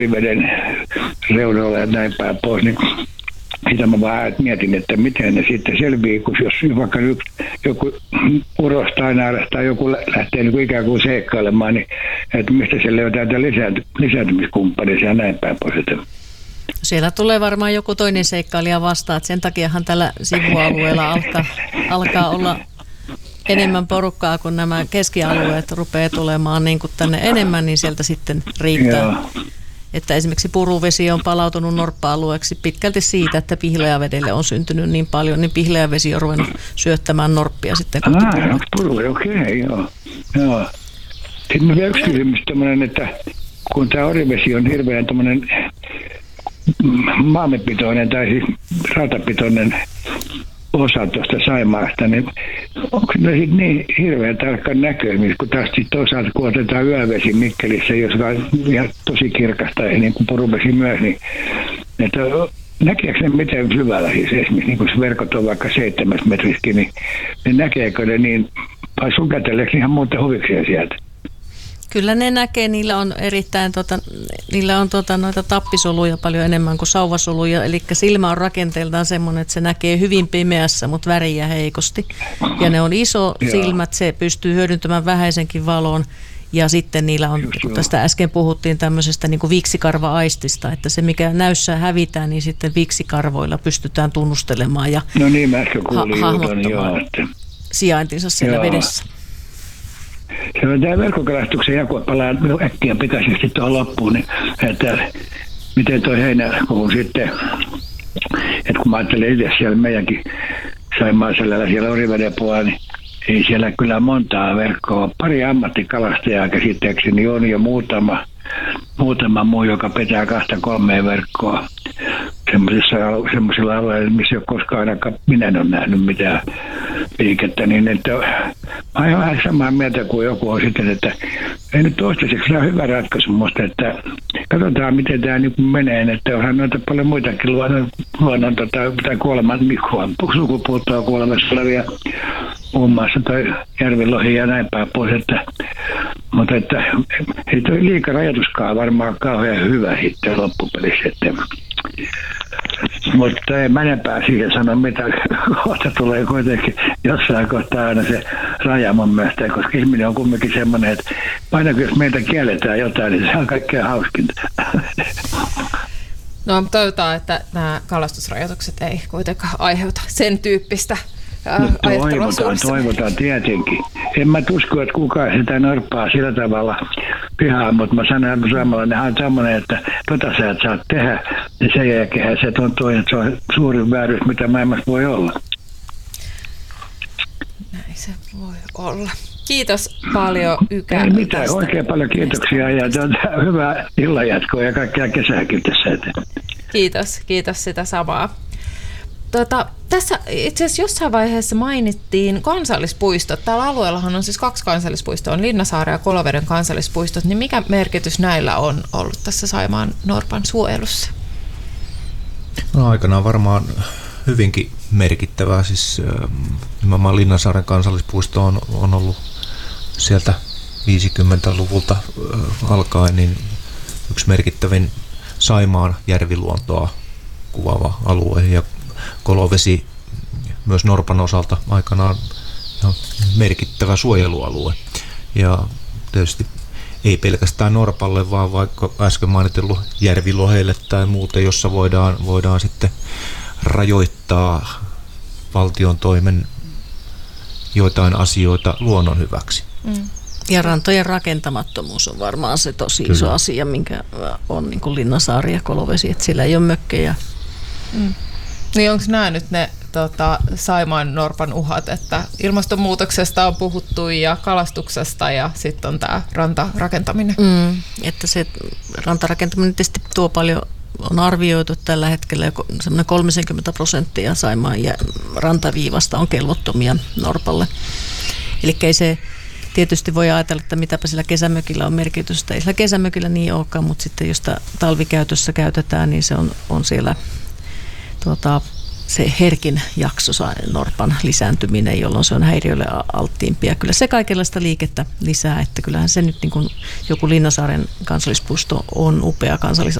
veden reunoilla ja näin päin pois, niin sitä mä vaan mietin, että miten ne sitten selviää, kun jos vaikka joku uros tai naaras tai joku lähtee niin kuin ikään kuin seikkailemaan, niin että mistä se löytää lisääntymiskumppaneita ja näin päin pois. Siellä tulee varmaan joku toinen seikkailija vastaan, että sen takiahan tällä sivualueella alkaa olla enemmän porukkaa, kun nämä keskialueet rupeaa tulemaan niin kuin tänne enemmän, niin sieltä sitten riittää. Joo. Että esimerkiksi Puruvesi on palautunut norppa-alueeksi pitkälti siitä, että Pihlajavedelle on syntynyt niin paljon, niin Pihlajavesi on ruvennut syöttämään norppia sitten kohti Puruvesi. Okei, joo. Sitten vielä yksi kysymys tämmöinen, että kun tämä Orivesi on hirveän tämmöinen maamepitoinen tai siis rautapitoinen osa tuosta Saimaasta, niin onko ne sitten niin hirveän tarkkaan näköimissä, kun taas sitten toisaalta kun otetaan yövesi Mikkelissä, joka on ihan tosi kirkasta ja niin kuin Puruvesi myös, niin että näkeekö ne miten syvällä siis esimerkiksi, niin kun se verkot on vaikka 7 metriskin, niin näkeekö ne niin, vai sukelteleeko ihan muuten huvikseen sieltä? Kyllä ne näkee, niillä on erittäin noita tappisoluja paljon enemmän kuin sauvasoluja, eli silmä on rakenteeltaan semmoinen, että se näkee hyvin pimeässä, mutta väriä heikosti. Ja ne on iso silmät, se pystyy hyödyntämään vähäisenkin valon, ja sitten niillä on, kun tästä äsken puhuttiin tämmöisestä niin kuin viksikarva-aistista, että se mikä näyssä hävitään, niin sitten viksikarvoilla pystytään tunnustelemaan ja hahmottamaan sijaintinsa siellä vedessä. Se on tämä verkkokalastuksen jako, palaan äkkiä pikaisesti tuohon loppuun, niin että miten tuo heinäkuun sitten, että kun mä ajattelen itse siellä meidänkin Saimaanselällä siellä Oriveden puolella, niin ei siellä kyllä montaa verkkoa. Pari ammattikalastajaa käsittääkseni on jo muutama muu, joka pitää 2-3 verkkoa semmoisilla alueilla, missä ei ole koskaan ainakaan minä en ole nähnyt mitään liikettä, niin että mä olen vähän samaa mieltä kuin joku on sitten, että ei nyt toistaiseksi ole hyvä ratkaisu musta, että katsotaan miten tämä niin menee, että onhan noita paljon muitakin luonnon tai sukupuuttoa kuolemassa olevia muun muassa toi järvilohi ja näin päin pois, mutta että ei toi liikarajoituskaan varmaan kauhean hyvä sitten loppupelissä, mutta ei mä enempää siihen sano, mitä kohta tulee kuitenkin jossain kohtaa aina se raja mun mielestä, koska ihminen on kumminkin semmoinen, että aina jos meiltä kielletään jotain, niin se on kaikkein hauskinta. No toivotaan, että nämä kalastusrajoitukset ei kuitenkaan aiheuta sen tyyppistä ajattelua Suomessa. Toivotaan tietenkin. En mä usko, että kukaan sitä norppaa sillä tavalla pihaa, mutta mä sanon suomalainen on semmoinen, että sä et saa tehdä, ja sen jälkeen se tuntuu, että se on suurin vääryys, mitä maailmassa voi olla. Näin se voi olla. Kiitos paljon Ykä. Ei mitään, oikein paljon kiitoksia ja hyvää illanjatkoa ja kaikkea kesääkin tässä. Kiitos sitä samaa. Tässä itse asiassa jossain vaiheessa mainittiin kansallispuistot. Tällä alueellahan on siis 2 kansallispuistoa, on Linnasaaren ja Koloveden kansallispuistot. Niin mikä merkitys näillä on ollut tässä Saimaan norpan suojelussa? No aikanaan varmaan hyvinkin merkittävää. Siis nimenomaan Linnasaaren kansallispuisto on ollut sieltä 50-luvulta alkaen niin yksi merkittävin Saimaan järviluontoa kuvaava alue. Ja Kolovesi myös norpan osalta aikanaan ihan merkittävä suojelualue. Ja tietysti ei pelkästään norpalle, vaan vaikka äsken mainitellut järviloheille tai muuten, jossa voidaan sitten rajoittaa valtion toimen joitain asioita luonnon hyväksi. Ja rantojen rakentamattomuus on varmaan se tosi iso asia, minkä on niin kuin Linnasaari ja Kolovesi, että sillä ei ole mökkejä. Niin onko nämä nyt ne Saimaan norpan uhat, että ilmastonmuutoksesta on puhuttu ja kalastuksesta ja sitten on tämä rantarakentaminen? Että se rantarakentaminen tietysti tuo paljon, on arvioitu tällä hetkellä semmoinen 30% Saimaan rantaviivasta on kelvottomia norpalle. Eli ei se tietysti voi ajatella, että mitäpä sillä kesämökillä on merkitystä. Ei sillä kesämökillä niin olekaan, mutta sitten jos talvikäytössä käytetään, niin se on siellä se herkin jakso, norpan lisääntyminen, jolloin se on häiriölle alttiimpia. Kyllä se kaikenlaista liikettä lisää, että kyllähän se nyt niin kuin joku Linnasaaren kansallispuisto on upea